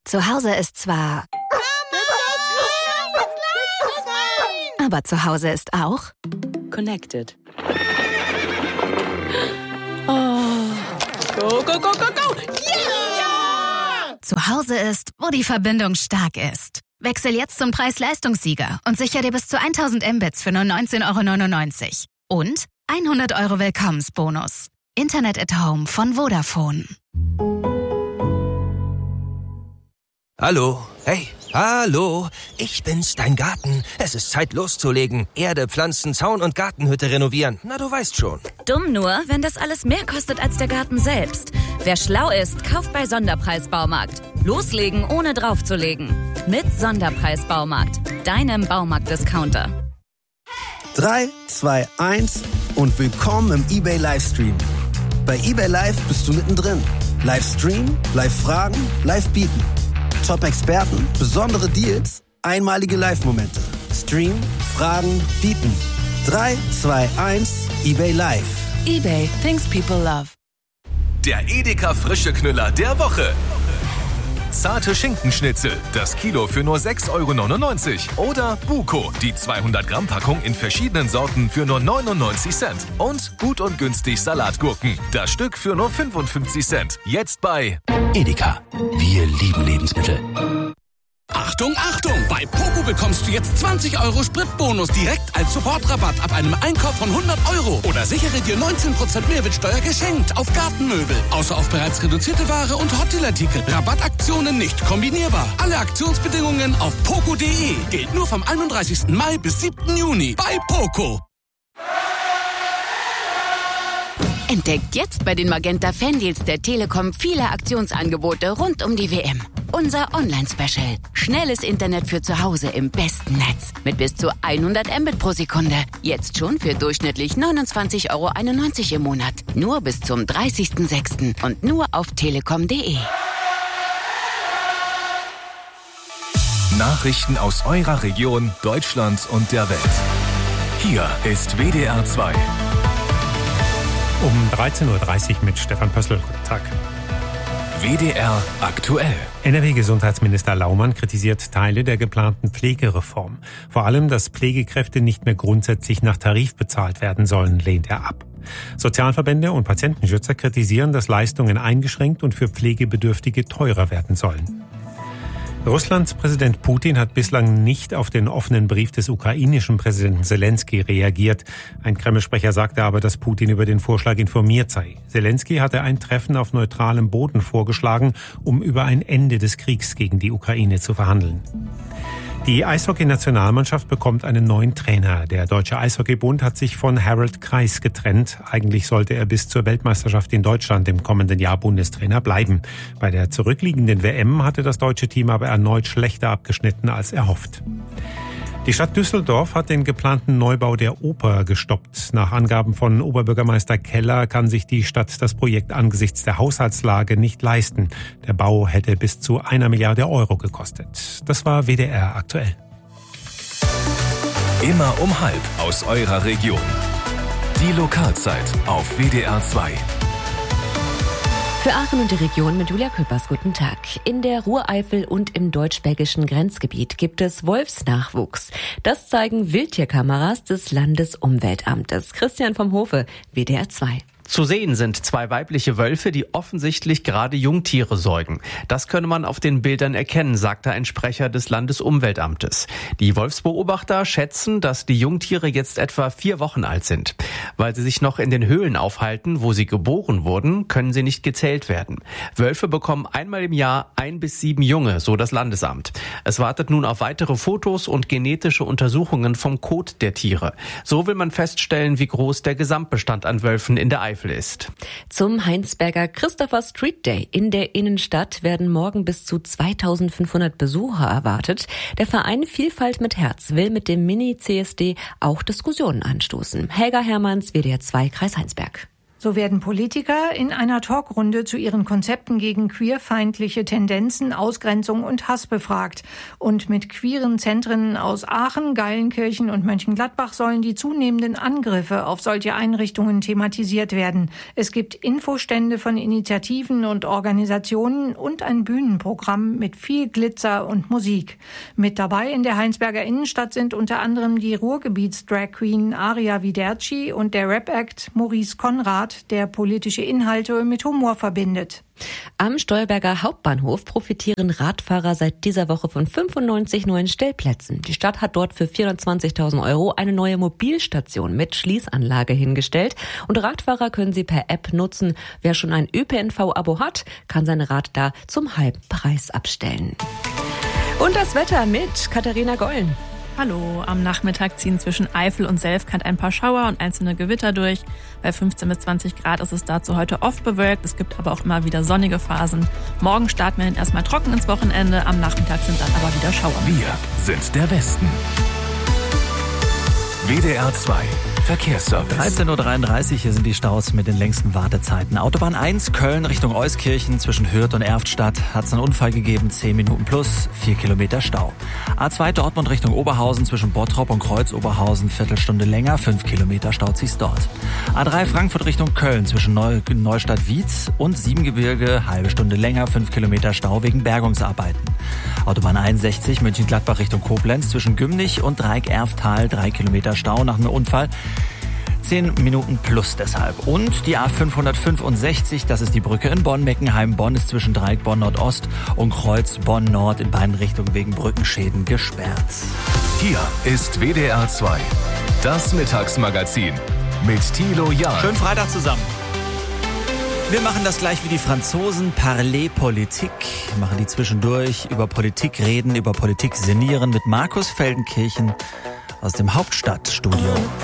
Zu Hause ist zwar... Aber zu Hause ist auch... Connected. Oh. Go, go, go, go, go! Yeah! Zu Hause ist, wo die Verbindung stark ist. Wechsel jetzt zum Preis-Leistungssieger und sicher dir bis zu 1000 Mbits für nur 19,99 €. Und 100 € Willkommensbonus. Internet at Home von Vodafone. Hallo, hey, hallo, ich bin's, dein Garten. Es ist Zeit loszulegen. Erde, Pflanzen, Zaun und Gartenhütte renovieren. Na, du weißt schon. Dumm nur, wenn das alles mehr kostet als der Garten selbst. Wer schlau ist, kauft bei Sonderpreis Baumarkt. Loslegen, ohne draufzulegen. Mit Sonderpreis Baumarkt, deinem Baumarkt-Discounter. 3, 2, 1 und willkommen im eBay Livestream. Bei eBay Live bist du mittendrin. Livestream, Live-Fragen, Live-Bieten. Top-Experten, besondere Deals, einmalige Live-Momente. Stream, Fragen, Bieten. 3, 2, 1, eBay Live. eBay, things people love. Der Edeka frische Knüller der Woche. Zarte Schinkenschnitzel, das Kilo für nur 6,99 €. Oder Buko, die 200 Gramm Packung in verschiedenen Sorten für nur 99 Cent. Und gut und günstig Salatgurken, das Stück für nur 55 Cent. Jetzt bei Edeka. Wir lieben Lebensmittel. Achtung, Achtung! Bei Poco bekommst du jetzt 20 € Spritbonus direkt als Sofortrabatt ab einem Einkauf von 100 €. Oder sichere dir 19% Mehrwertsteuer geschenkt auf Gartenmöbel. Außer auf bereits reduzierte Ware und Hotdeal-Artikel. Rabattaktionen nicht kombinierbar. Alle Aktionsbedingungen auf poco.de. Gilt nur vom 31. Mai bis 7. Juni. Bei Poco. Entdeckt jetzt bei den Magenta Fandeals der Telekom viele Aktionsangebote rund um die WM. Unser Online-Special. Schnelles Internet für zu Hause im besten Netz. Mit bis zu 100 Mbit pro Sekunde. Jetzt schon für durchschnittlich 29,91 € im Monat. Nur bis zum 30.06. und nur auf telekom.de. Nachrichten aus eurer Region, Deutschland und der Welt. Hier ist WDR 2. Um 13.30 Uhr mit Stefan Pössl. Guten Tag. WDR aktuell. NRW-Gesundheitsminister Laumann kritisiert Teile der geplanten Pflegereform. Vor allem, dass Pflegekräfte nicht mehr grundsätzlich nach Tarif bezahlt werden sollen, lehnt er ab. Sozialverbände und Patientenschützer kritisieren, dass Leistungen eingeschränkt und für Pflegebedürftige teurer werden sollen. Russlands Präsident Putin hat bislang nicht auf den offenen Brief des ukrainischen Präsidenten Selenskyj reagiert. Ein Kreml-Sprecher sagte aber, dass Putin über den Vorschlag informiert sei. Selenskyj hatte ein Treffen auf neutralem Boden vorgeschlagen, um über ein Ende des Kriegs gegen die Ukraine zu verhandeln. Die Eishockey-Nationalmannschaft bekommt einen neuen Trainer. Der Deutsche Eishockeybund hat sich von Harald Kreis getrennt. Eigentlich sollte er bis zur Weltmeisterschaft in Deutschland im kommenden Jahr Bundestrainer bleiben. Bei der zurückliegenden WM hatte das deutsche Team aber erneut schlechter abgeschnitten als erhofft. Die Stadt Düsseldorf hat den geplanten Neubau der Oper gestoppt. Nach Angaben von Oberbürgermeister Keller kann sich die Stadt das Projekt angesichts der Haushaltslage nicht leisten. Der Bau hätte bis zu 1 Milliarde € gekostet. Das war WDR aktuell. Immer um 12 aus eurer Region. Die Lokalzeit auf WDR 2. Für Aachen und die Region mit Julia Köppers, guten Tag. In der Ruhreifel und im deutsch-belgischen Grenzgebiet gibt es Wolfsnachwuchs. Das zeigen Wildtierkameras des Landesumweltamtes. Christian vom Hofe, WDR 2. Zu sehen sind 2 weibliche Wölfe, die offensichtlich gerade Jungtiere säugen. Das könne man auf den Bildern erkennen, sagte ein Sprecher des Landesumweltamtes. Die Wolfsbeobachter schätzen, dass die Jungtiere jetzt etwa 4 Wochen alt sind. Weil sie sich noch in den Höhlen aufhalten, wo sie geboren wurden, können sie nicht gezählt werden. Wölfe bekommen einmal im Jahr 1 bis 7 Junge, so das Landesamt. Es wartet nun auf weitere Fotos und genetische Untersuchungen vom Kot der Tiere. So will man feststellen, wie groß der Gesamtbestand an Wölfen in der Eifel ist. Zum Heinsberger Christopher Street Day in der Innenstadt werden morgen bis zu 2500 Besucher erwartet. Der Verein Vielfalt mit Herz will mit dem Mini-CSD auch Diskussionen anstoßen. Helga Hermanns, WDR 2, Kreis Heinsberg. So werden Politiker in einer Talkrunde zu ihren Konzepten gegen queerfeindliche Tendenzen, Ausgrenzung und Hass befragt. Und mit queeren Zentren aus Aachen, Geilenkirchen und Mönchengladbach sollen die zunehmenden Angriffe auf solche Einrichtungen thematisiert werden. Es gibt Infostände von Initiativen und Organisationen und ein Bühnenprogramm mit viel Glitzer und Musik. Mit dabei in der Heinsberger Innenstadt sind unter anderem die Ruhrgebiets-Drag-Queen Aria Viderci und der Rap-Act Maurice Konrad, der politische Inhalte mit Humor verbindet. Am Stolberger Hauptbahnhof profitieren Radfahrer seit dieser Woche von 95 neuen Stellplätzen. Die Stadt hat dort für 420.000 € eine neue Mobilstation mit Schließanlage hingestellt. Und Radfahrer können sie per App nutzen. Wer schon ein ÖPNV-Abo hat, kann sein Rad da zum halben Preis abstellen. Und das Wetter mit Katharina Gollen. Hallo, am Nachmittag ziehen zwischen Eifel und Selfkant ein paar Schauer und einzelne Gewitter durch. Bei 15 bis 20 Grad ist es dazu heute oft bewölkt. Es gibt aber auch immer wieder sonnige Phasen. Morgen starten wir dann erstmal trocken ins Wochenende. Am Nachmittag sind dann aber wieder Schauer. Wir sind der Westen. WDR 2 Verkehrsservice. 13.33 Uhr, hier sind die Staus mit den längsten Wartezeiten. Autobahn 1 Köln Richtung Euskirchen zwischen Hürth und Erftstadt hat es einen Unfall gegeben, 10 Minuten plus, 4 Kilometer Stau. A2 Dortmund Richtung Oberhausen zwischen Bottrop und Kreuz-Oberhausen, Viertelstunde länger, 5 Kilometer staut sich's dort. A3 Frankfurt Richtung Köln zwischen Neustadt-Wietz und Siebengebirge, halbe Stunde länger, 5 Kilometer Stau wegen Bergungsarbeiten. Autobahn 61 Mönchengladbach Richtung Koblenz zwischen Gümnich und Dreieck-Erftal, 3 Kilometer Stau nach einem Unfall. 10 Minuten plus deshalb. Und die A565, das ist die Brücke in Bonn-Meckenheim. Bonn ist zwischen Dreieck Bonn-Nordost und Kreuz Bonn-Nord in beiden Richtungen wegen Brückenschäden gesperrt. Hier ist WDR 2, das Mittagsmagazin mit Thilo Jahn. Schönen Freitag zusammen. Wir machen das gleich wie die Franzosen, Parler Politik. Machen die zwischendurch über Politik reden, über Politik sinnieren mit Markus Feldenkirchen aus dem Hauptstadtstudio.